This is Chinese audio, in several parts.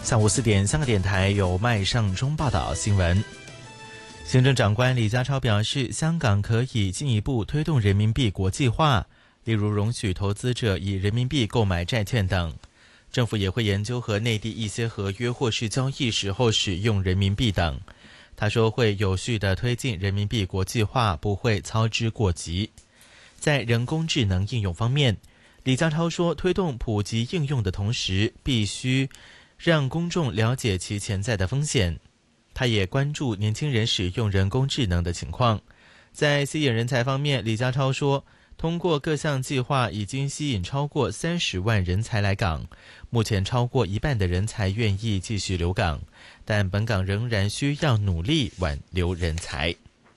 下午4点，香港电台由麦尚中报道新闻。行政长官李家超表示，香港可以进一步推动人民币国际化，例如容许投资者以人民币购买债券等。政府也会研究和内地一些合约或是交易时候使用人民币等。他说会有序地推进人民币国际化，不会操之过急。在人工智能应用方面，李家超说，推动普及应用的同时，必须让公众了解其潜在的风险。他也关注年轻人使用人工智能的情况。在吸引人才方面，李家超说，通过各项计划已经吸引超过30万人才来港，目前超过一半的人才愿意继续留港，但本港仍然需要努力挽留人才。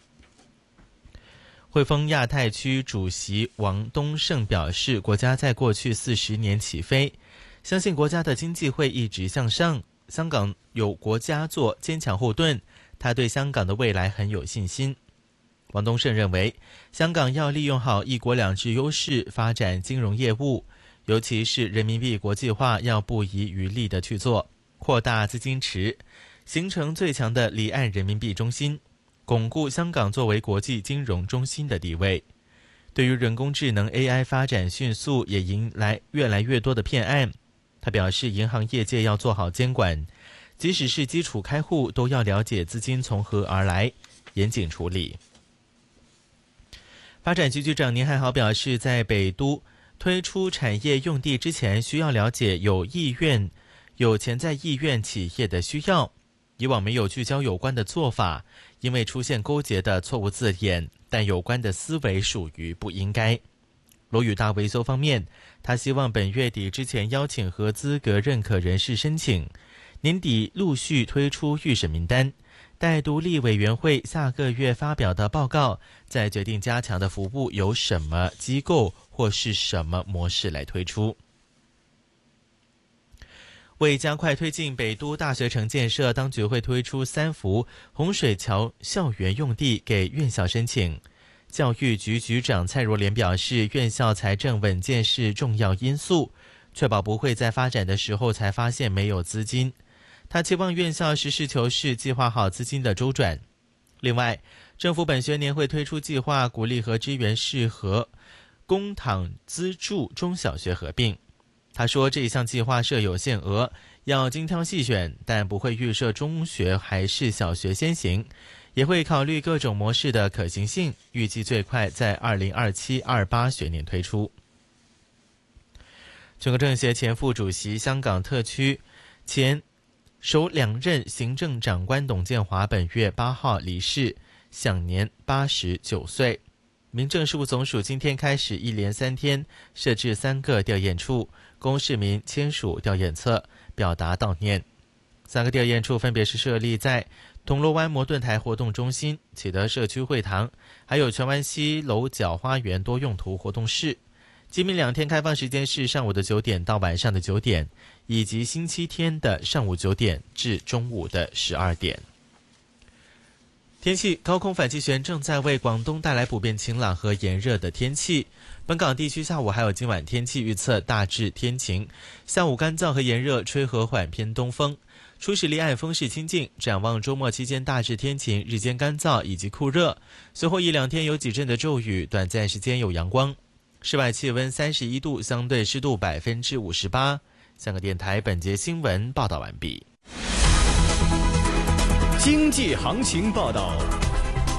汇丰亚太区主席王东胜表示，国家在过去40年起飞，相信国家的经济会一直向上，香港有国家做坚强后盾，他对香港的未来很有信心。王东胜认为，香港要利用好一国两制优势发展金融业务，尤其是人民币国际化要不遗余力地去做，扩大资金池，形成最强的离岸人民币中心，巩固香港作为国际金融中心的地位。对于人工智能 AI 发展迅速，也迎来越来越多的骗案。他表示，银行业界要做好监管，即使是基础开户，都要了解资金从何而来，严谨处理。发展局局长宁汉豪表示，在北都推出产业用地之前，需要了解有潜在意愿企业的需要。以往没有聚焦有关的做法，因为出现勾结的错误字眼，但有关的思维属于不应该。楼宇大维修方面，他希望本月底之前邀请合资格认可人士申请，年底陆续推出预审名单，待独立委员会下个月发表的报告，再决定加强的服务由什么机构或是什么模式来推出。为加快推进北都大学城建设，当局会推出3幅洪水桥校园用地给院校申请。教育局局长蔡若莲表示，院校财政稳健是重要因素，确保不会在发展的时候才发现没有资金。他期望院校实事求是，计划好资金的周转。另外，政府本学年会推出计划，鼓励和支援适合公帑资助中小学合并。他说，这一项计划设有限额，要精挑细选，但不会预设中学还是小学先行，也会考虑各种模式的可行性，预计最快在2027-28学年推出。全国政协前副主席、香港特区前首2任行政长官董建华本月8号离世，享年89岁。民政事务总署今天开始一连3天设置3个吊唁处，供市民签署吊唁册，表达悼念。3个吊唁处分别是设立在铜锣湾摩顿台活动中心、启德社区会堂，还有荃湾西楼角花园多用途活动室。今明2天开放时间是上午的9点到晚上的9点，以及星期天的上午9点至中午的12点。天气，高空反气旋正在为广东带来普遍晴朗和炎热的天气。本港地区下午还有今晚天气预测大致天晴，下午干燥和炎热，吹和缓偏东风。初时离岸风势清劲，展望周末期间大致天晴，日间干燥以及酷热，随后1-2天有几阵的骤雨，短暂时间有阳光。室外气温31度，相对湿度58%。香港电台本节新闻报道完毕。 经济行情报道。